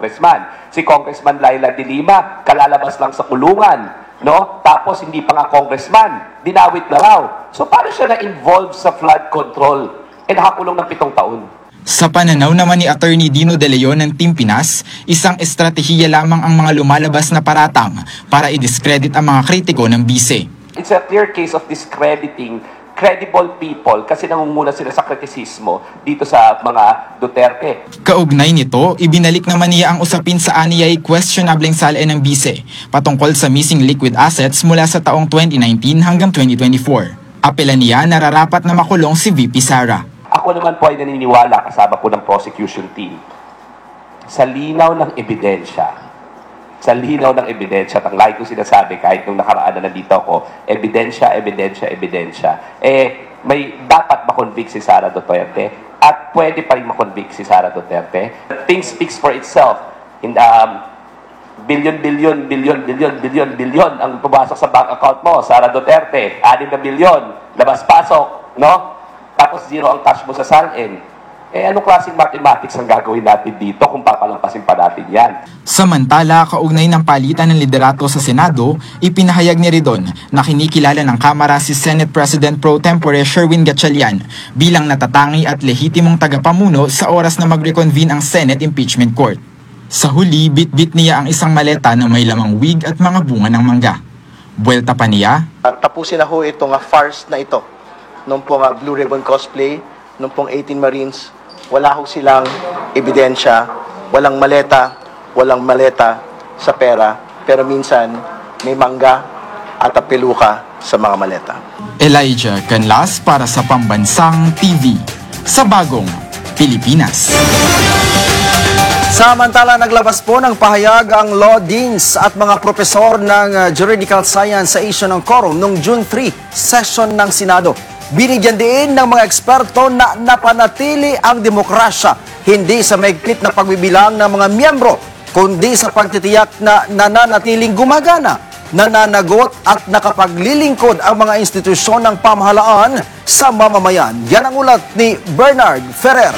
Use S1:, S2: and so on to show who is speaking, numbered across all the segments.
S1: congressman. Si Congressman Laila de Lima, kalalabas lang sa kulungan, no? Tapos hindi pa nga congressman, dinawit na raw. So paano siya na-involve sa flood control? Nakakulong ng 7 taon.
S2: Sa pananaw naman ni Attorney Dino De Leon ng Team Pinas, isang estratehiya lamang ang mga lumalabas na paratang para i-discredit ang mga kritiko ng bise.
S1: It's a clear case of discrediting credible people kasi nangunguna sila sa kritisismo dito sa mga Duterte.
S2: Kaugnay nito, ibinalik naman niya ang usapin sa aniyay questionableng salain ng bise patungkol sa missing liquid assets mula sa taong 2019 hanggang 2024. Apela niya na nararapat na makulong si VP Sara.
S1: Ako naman po ay naniniwala kasama po ng prosecution team sa linaw ng ebidensya. Sa linaw ng ebidensya, at ang lagi kong sinasabi kahit nung nakaraan na nandito ako, ebidensya. May dapat makonvict si Sara Duterte at pwede pa rin makonvict si Sara Duterte. Things speaks for itself. Billion ang pumasok sa bank account mo, Sara Duterte. 6 na bilyon, labas-pasok, no? Tapos 0 ang cash mo sa SALN. Anong klaseng mathematics ang gagawin natin dito kung papalampasin pa natin yan?
S2: Samantala, kaugnay ng palitan ng liderato sa Senado, ipinahayag ni Ridon na kinikilala ng Kamara si Senate President Pro Tempore Sherwin Gatchalian bilang natatangi at lehitimong tagapamuno sa oras na mag-reconvene ang Senate Impeachment Court. Sa huli, bit-bit niya ang isang maleta na may lamang wig at mga bunga ng mangga. Buwelta pa niya,
S3: tapusin na ho itong farce na ito. Nung pong Blue Ribbon cosplay, nung pong 18 Marines, wala ho silang ebidensya, walang maleta sa pera, pero minsan may mangga at peluka sa mga maleta.
S2: Elijah Canlas para sa Pambansang TV, sa Bagong Pilipinas.
S4: Samantala, naglabas po ng pahayag ang law deans at mga profesor ng Juridical Science sa issue ng quorum noong June 3 session ng Senado. Binigyan din ng mga eksperto na napanatili ang demokrasya, hindi sa maigpit na pagbibilang ng mga miyembro, kundi sa pagtitiyak na nananatiling gumagana, nananagot at nakapaglilingkod ang mga institusyon ng pamahalaan sa mamamayan. Yan ang ulat ni Bernard Ferrer.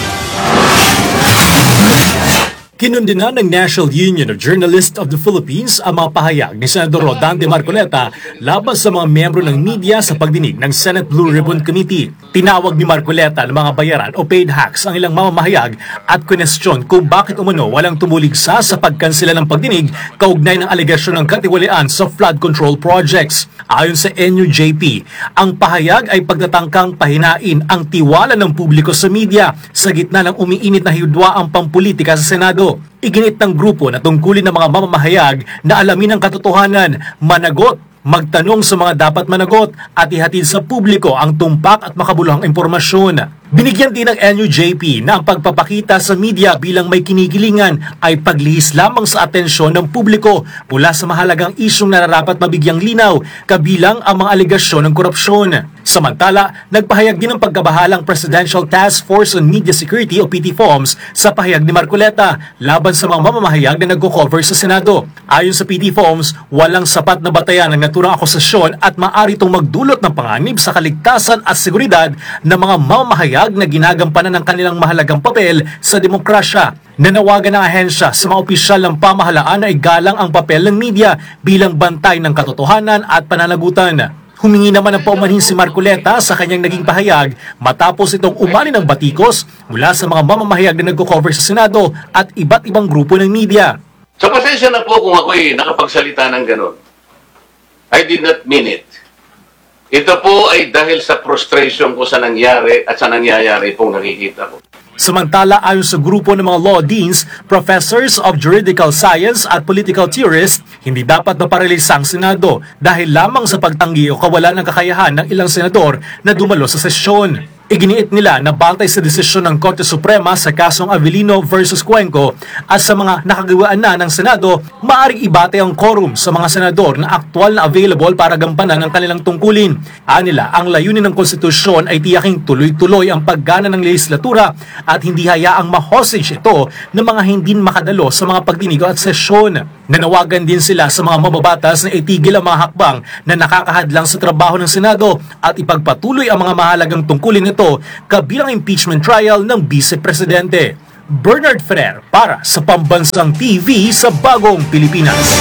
S5: Kinundina ng National Union of Journalists of the Philippines ang mga pahayag ni Senador Rodante Marcoleta laban sa mga miyembro ng media sa pagdinig ng Senate Blue Ribbon Committee. Tinawag ni Marcoleta ng mga bayaran o paid hacks ang ilang mamamahayag at kinestyon kung bakit umano walang tumuligsa sa pagkansela ng pagdinig kaugnay ng alegasyon ng katiwalian sa flood control projects. Ayon sa NUJP, ang pahayag ay pagtatangkang pahinain ang tiwala ng publiko sa media sa gitna ng umiinit na hidwa ang pampolitika sa Senado. Iginit ng grupo na tungkulin ng mga mamamahayag na alamin ang katotohanan, managot, magtanong sa mga dapat managot at ihatid sa publiko ang tumpak at makabuluhang impormasyon. Binigyan din ng NUJP na ang pagpapakita sa media bilang may kinikilingan ay paglihis lamang sa atensyon ng publiko mula sa mahalagang isyong nararapat mabigyang linaw kabilang ang mga alegasyon ng korupsyon. Samantala, nagpahayag din ng pagkabahalang Presidential Task Force on Media Security o PTFOMS sa pahayag ni Marcoleta laban sa mga mamamahayag na nagko-cover sa Senado. Ayon sa PTFOMS, walang sapat na batayan ng naturang akusasyon at maaari itong magdulot ng panganib sa kaligtasan at seguridad ng mga mamamahayag na ginagampanan ng kanilang mahalagang papel sa demokrasya. Nanawagan ng ahensya sa mga opisyal ng pamahalaan na igalang ang papel ng media bilang bantay ng katotohanan at pananagutan. Humingi naman ng paumanhin si Marcoleta sa kanyang naging pahayag matapos itong umani ng batikos mula sa mga mamamahayag na nagko-cover sa Senado at iba't ibang grupo ng media.
S6: So pasensya na po kung ako'y nakapagsalita ng gano'n. I did not mean it. Ito po ay dahil sa frustration ko sa nangyari at sa nangyayari pong nakikita ko.
S5: Samantala, ayon sa grupo ng mga law deans, professors of juridical science at political theorists, hindi dapat maparelisa ang Senado dahil lamang sa pagtanggi o kawalan ng kakayahan ng ilang senador na dumalo sa sesyon. Iginiit nila na bantay sa desisyon ng Korte Suprema sa kasong Avellino versus Cuenco at sa mga nakagawaan na ng Senado, maaaring ibate ang quorum sa mga senador na aktual na available para gampanan ng kanilang tungkulin. Anila, ang layunin ng konstitusyon ay tiyaking tuloy-tuloy ang paggana ng legislatura at hindi hayaang ma-hostage ito ng mga hindi makadalo sa mga pagdinig at sesyon. Nanawagan din sila sa mga mababatas na itigil ang mga hakbang na nakakahadlang sa trabaho ng Senado at ipagpatuloy ang mga mahalagang tungkulin nito kabilang impeachment trial ng Vice Presidente. Bernard Ferrer para sa Pambansang TV sa Bagong Pilipinas.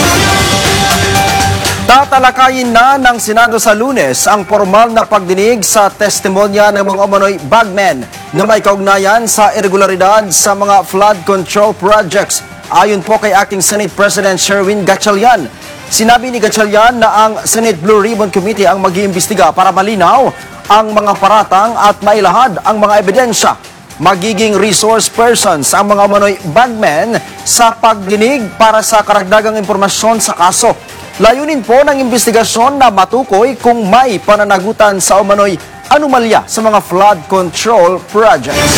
S4: Tatalakayin na ng Senado sa Lunes ang formal na pagdinig sa testimonya ng mga umano'y bagmen na may kaugnayan sa irregularidad sa mga flood control projects. Ayon po kay Acting Senate President Sherwin Gatchalian, sinabi ni Gatchalian na ang Senate Blue Ribbon Committee ang mag-iimbestiga para malinaw ang mga paratang at mailahad ang mga ebidensya. Magiging resource persons ang mga umano'y bagmen sa pagdinig para sa karagdagang impormasyon sa kaso. Layunin po ng investigasyon na matukoy kung may pananagutan sa umano'y anomalya sa mga flood control projects.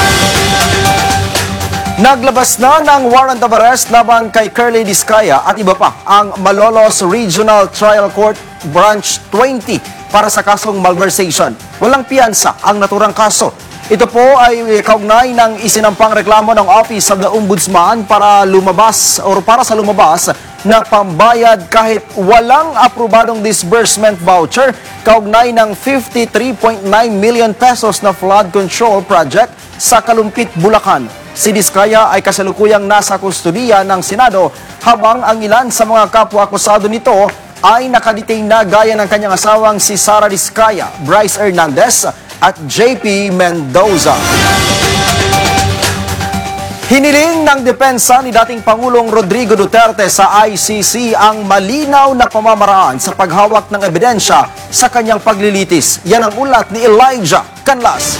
S4: Naglabas na ng warrant of arrest laban kay Curly Discaya at iba pa ang Malolos Regional Trial Court Branch 20 para sa kasong malversation. Walang piyansa ang naturang kaso. Ito po ay kaugnay ng isinampang reklamo ng Office of the Ombudsman para sa lumabas na pambayad kahit walang aprobadong disbursement voucher kaugnay ng 53.9 million pesos na flood control project sa Kalumpit, Bulacan. Si Discaya ay kasalukuyang nasa kustudiya ng Senado habang ang ilan sa mga kapwa-akusado nito ay nakadetain na gaya ng kanyang asawang si Sara Discaya, Bryce Hernandez at JP Mendoza. Hiniling ng depensa ni dating Pangulong Rodrigo Duterte sa ICC ang malinaw na pamamaraan sa paghawak ng ebidensya sa kanyang paglilitis. Yan ang ulat ni Elijah Canlas.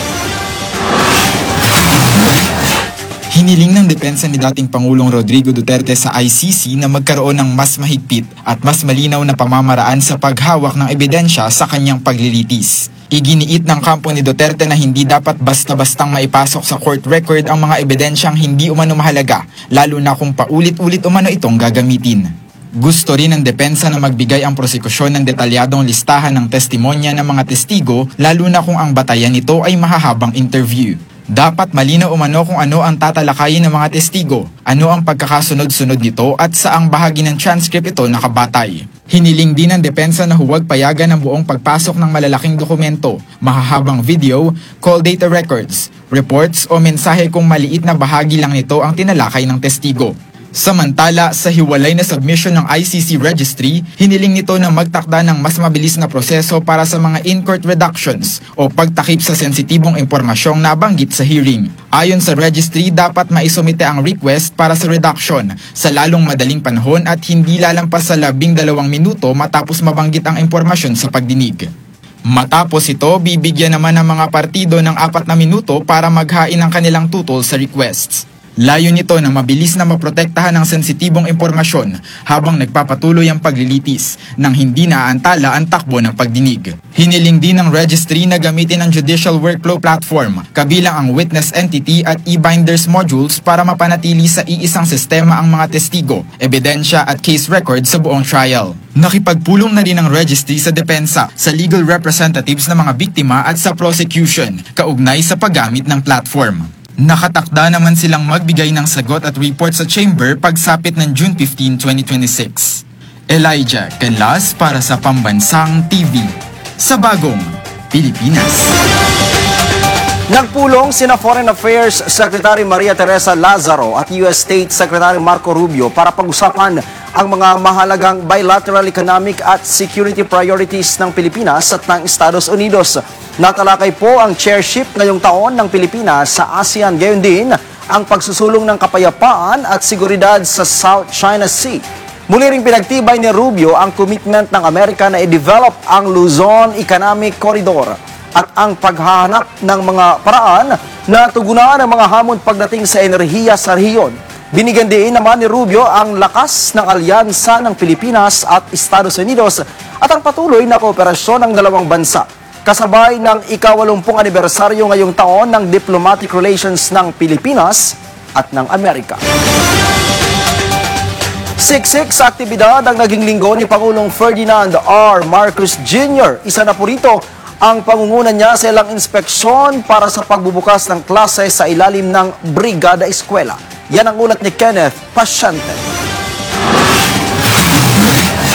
S2: Hiniling ng depensa ni dating Pangulong Rodrigo Duterte sa ICC na magkaroon ng mas mahigpit at mas malinaw na pamamaraan sa paghawak ng ebidensya sa kanyang paglilitis. Iginiit ng kampo ni Duterte na hindi dapat basta-bastang maipasok sa court record ang mga ebidensyang hindi umano mahalaga, lalo na kung paulit-ulit umano itong gagamitin. Gusto rin ng depensa na magbigay ang prosekusyon ng detalyadong listahan ng testimonya ng mga testigo, lalo na kung ang batayan nito ay mahahabang interview. Dapat malinaw umano kung ano ang tatalakayin ng mga testigo, ano ang pagkakasunod-sunod nito at saang bahagi ng transcript ito nakabatay. Hiniling din ng depensa na huwag payagan ang buong pagpasok ng malalaking dokumento, mahahabang video, call data records, reports o mensahe kung maliit na bahagi lang nito ang tinalakay ng testigo. Samantala, sa hiwalay na submission ng ICC registry, hiniling nito na magtakda ng mas mabilis na proseso para sa mga in-court reductions o pagtakip sa sensitibong impormasyong nabanggit sa hearing. Ayon sa registry, dapat maisumite ang request para sa reduction sa lalong madaling panahon at hindi lalampas sa 12 minuto matapos mabanggit ang impormasyon sa pagdinig. Matapos ito, bibigyan naman ng mga partido ng 4 na minuto para maghain ang kanilang tutol sa requests. Layo nito na mabilis na maprotektahan ang sensitibong impormasyon habang nagpapatuloy ang paglilitis nang hindi naaantala ang takbo ng pagdinig. Hiniling din ng registry na gamitin ang Judicial Workflow Platform, kabilang ang Witness Entity at e-binders modules para mapanatili sa iisang sistema ang mga testigo, ebidensya at case record sa buong trial. Nakipagpulong na rin ang registry sa depensa, sa legal representatives ng mga biktima at sa prosecution, kaugnay sa paggamit ng platform. Nakatakda naman silang magbigay ng sagot at report sa chamber pagsapit ng June 15, 2026. Elijah Canlas para sa Pambansang TV sa Bagong Pilipinas.
S4: Nagpulong sina Foreign Affairs Secretary Maria Teresa Lazaro at US State Secretary Marco Rubio para pag-usapan ang mga mahalagang bilateral economic at security priorities ng Pilipinas at ng Estados Unidos. Natalakay po ang chairship ngayong taon ng Pilipinas sa ASEAN, gayon din ang pagsusulong ng kapayapaan at seguridad sa South China Sea. Muli ring pinagtibay ni Rubio ang commitment ng Amerika na i-develop ang Luzon Economic Corridor at ang paghahanap ng mga paraan na tugunan ang mga hamon pagdating sa enerhiya sa rehiyon. Binigyan din naman ni Rubio ang lakas ng alyansa ng Pilipinas at Estados Unidos at ang patuloy na kooperasyon ng dalawang bansa. Kasabay ng ika-80 anibersaryo ngayong taon ng diplomatic relations ng Pilipinas at ng Amerika. Siksik sa aktibidad ang naging linggo ni Pangulong Ferdinand R. Marcos Jr. Isa na po rito ang pangungunan niya sa ilang inspeksyon para sa pagbubukas ng klase sa ilalim ng Brigada Eskwela. Yan ang ulat ni Kenneth Pasyente.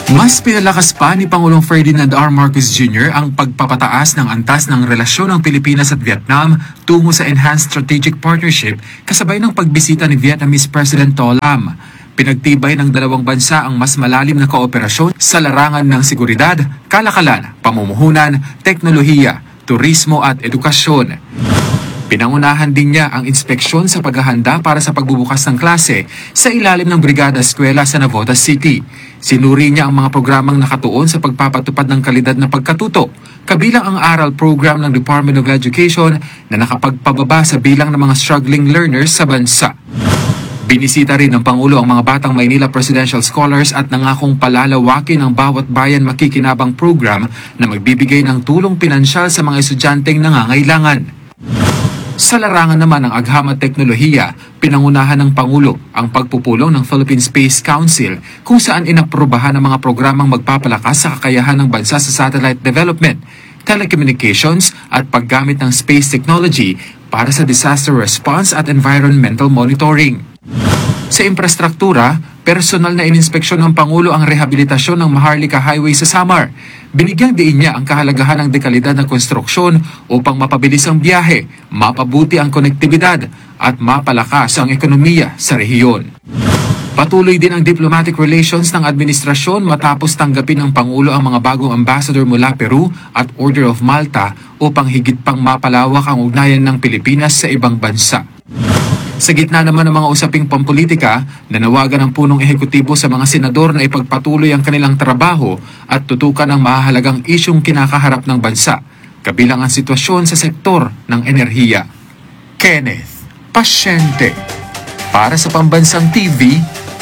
S7: Mas pinalakas pa ni Pangulong Ferdinand R. Marcos Jr. ang pagpapataas ng antas ng relasyon ng Pilipinas at Vietnam tungo sa Enhanced Strategic Partnership kasabay ng pagbisita ni Vietnamese President To Lam. Pinagtibay ng dalawang bansa ang mas malalim na kooperasyon sa larangan ng seguridad, kalakalan, pamumuhunan, teknolohiya, turismo at edukasyon. Pinangunahan din niya ang inspeksyon sa paghahanda para sa pagbubukas ng klase sa ilalim ng Brigada Eskwela sa Navotas City. Sinuri niya ang mga programang nakatuon sa pagpapatupad ng kalidad na pagkatuto, kabilang ang aral program ng Department of Education na nakapagpababa sa bilang ng mga struggling learners sa bansa. Binisita rin ng Pangulo ang mga Batang Maynila Presidential Scholars at nangakong palalawakin ang Bawat Bayan Makikinabang program na magbibigay ng tulong pinansyal sa mga estudyanteng nangangailangan. Sa larangan naman ng agham at teknolohiya, pinangunahan ng Pangulo ang pagpupulong ng Philippine Space Council kung saan inaprobahan ang mga programang magpapalakas sa kakayahan ng bansa sa satellite development, telecommunications at paggamit ng space technology para sa disaster response at environmental monitoring. Sa infrastruktura, personal na ininspeksyon ng Pangulo ang rehabilitasyon ng Maharlika Highway sa Samar. Binigyang diin niya ang kahalagahan ng dekalidad ng konstruksyon upang mapabilis ang biyahe, mapabuti ang konektibidad at mapalakas ang ekonomiya sa rehiyon. Patuloy din ang diplomatic relations ng administrasyon matapos tanggapin ng Pangulo ang mga bagong ambassador mula Peru at Order of Malta upang higit pang mapalawak ang ugnayan ng Pilipinas sa ibang bansa. Sa gitna naman ng mga usaping pampolitika, nanawagan ng punong ehekutibo sa mga senador na ipagpatuloy ang kanilang trabaho at tutukan ang mahalagang isyong kinakaharap ng bansa, kabilang ang sitwasyon sa sektor ng enerhiya. Kenneth Pasyente, para sa Pambansang TV,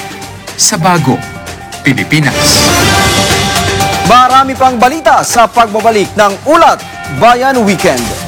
S7: sa Bago, Pilipinas.
S4: Marami pang balita sa pagbabalik ng Ulat Bayan Weekend.